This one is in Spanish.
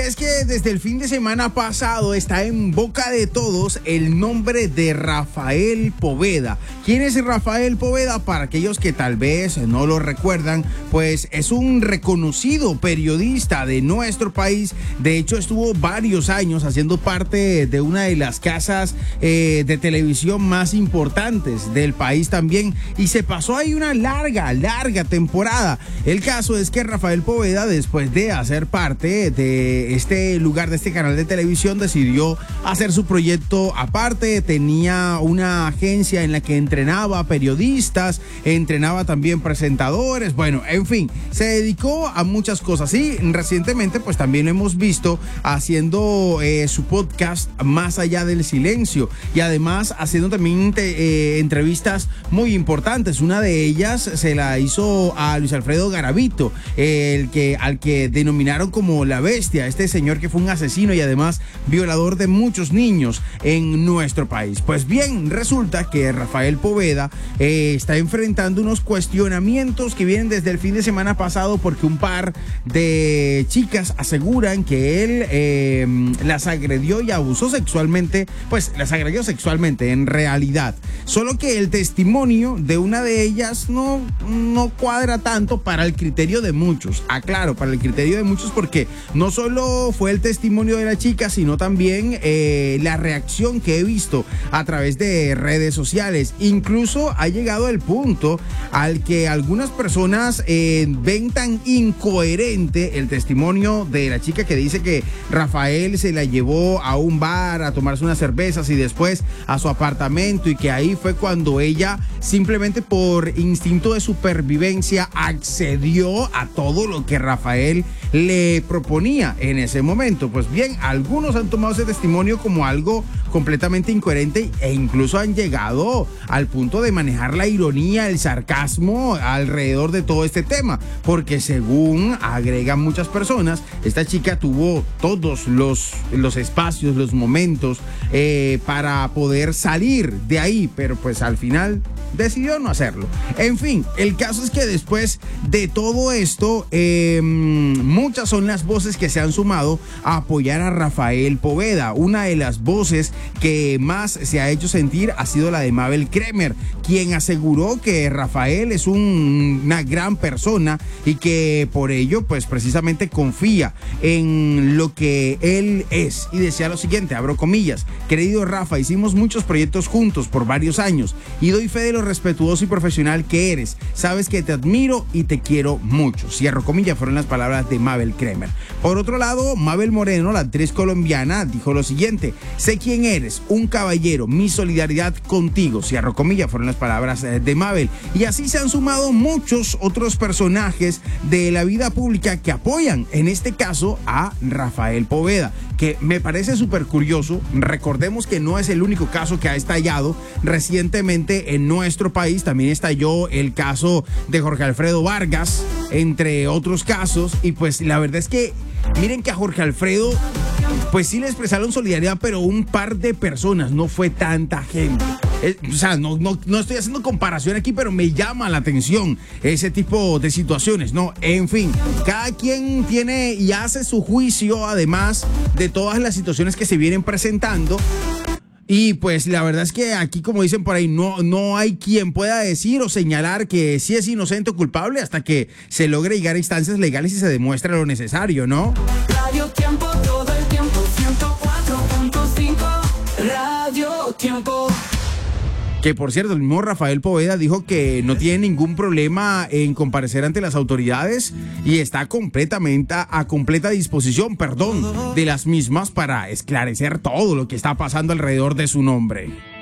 es que desde el fin de semana pasado está en boca de todos el nombre de Rafael Poveda. ¿Quién es Rafael Poveda? Para aquellos que tal vez no lo recuerdan, pues es un reconocido periodista de nuestro país. De hecho, estuvo varios años haciendo parte de una de las casas de televisión más importantes del país también, y se pasó ahí una larga temporada. El caso es que Rafael Poveda, después de hacer parte de este lugar, de este canal de televisión, decidió hacer su proyecto aparte. Tenía una agencia en la que entrenaba periodistas, entrenaba también presentadores, bueno, en fin, se dedicó a muchas cosas, y recientemente pues también lo hemos visto haciendo su podcast Más Allá del Silencio, y además haciendo también entrevistas muy importantes. Una de ellas se la hizo a Luis Alfredo Garavito, al que denominaron como la bestia, este señor que fue un asesino y además violador de muchos niños en nuestro país. Pues bien, resulta que Rafael Poveda está enfrentando unos cuestionamientos que vienen desde el fin de semana pasado, porque un par de chicas aseguran que él las agredió y abusó sexualmente, pues las agredió sexualmente en realidad. Solo que el testimonio de una de ellas no cuadra tanto para el criterio de muchos. Aclaro, para el criterio de muchos, porque no solo fue el testimonio de la chica, sino también la reacción que he visto a través de redes sociales. Incluso ha llegado el punto al que algunas personas ven tan incoherente el testimonio de la chica, que dice que Rafael se la llevó a un bar a tomarse unas cervezas y después a su apartamento, y que ahí fue cuando ella, simplemente por instinto de supervivencia, accedió a todo lo que Rafael le proponía en ese momento. Pues bien, algunos han tomado ese testimonio como algo completamente incoherente, e incluso han llegado al punto de manejar la ironía, el sarcasmo alrededor de todo este tema, porque según agregan muchas personas, esta chica tuvo todos los espacios, los momentos para poder salir de ahí, pero pues al final decidió no hacerlo. En fin, el caso es que después de todo esto, muchas son las voces que se han sumado a apoyar a Rafael Poveda. Una de las voces que más se ha hecho sentir ha sido la de Mabel Kremer, quien aseguró que Rafael es una gran persona y que por ello pues precisamente confía en lo que él es, y decía lo siguiente, abro comillas: querido Rafa, hicimos muchos proyectos juntos por varios años y doy fe de lo respetuoso y profesional que eres. Sabes que te admiro y te quiero mucho. Cierro comillas, fueron las palabras de Mabel Kremer. Por otro lado, Mabel Moreno, la actriz colombiana, dijo lo siguiente: sé quién eres, un caballero, mi solidaridad contigo. Cierro comillas, fueron las palabras de Mabel. Y así se han sumado muchos otros personajes de la vida pública que apoyan, en este caso, a Rafael Poveda, que me parece súper curioso. Recordemos que no es el único caso que ha estallado recientemente en nuestro país. También estalló el caso de Jorge Alfredo Vargas, entre otros casos, y pues la verdad es que miren que a Jorge Alfredo pues sí le expresaron solidaridad, pero un par de personas, no fue tanta gente. O sea, no estoy haciendo comparación aquí, pero me llama la atención ese tipo de situaciones, ¿no? En fin, cada quien tiene y hace su juicio, además de todas las situaciones que se vienen presentando. Y pues la verdad es que aquí, como dicen por ahí, no hay quien pueda decir o señalar que sí es inocente o culpable hasta que se logre llegar a instancias legales y se demuestre lo necesario, ¿no? Radio Tiempo, todo el tiempo, 104.5, Radio Tiempo. Que por cierto, el mismo Rafael Poveda dijo que no tiene ningún problema en comparecer ante las autoridades y está a completa disposición, de las mismas para esclarecer todo lo que está pasando alrededor de su nombre.